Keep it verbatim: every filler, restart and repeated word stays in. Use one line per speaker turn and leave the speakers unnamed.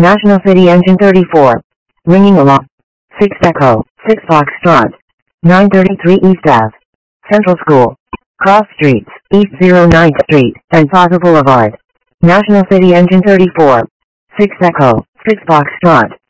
National City Engine thirty-four. Ringing alarm. six Echo, six Foxtrot. nine thirty-three East Ave. Central School. Cross Streets, East oh ninth Street, and Plaza Boulevard. National City Engine thirty-four. six Echo, six Foxtrot.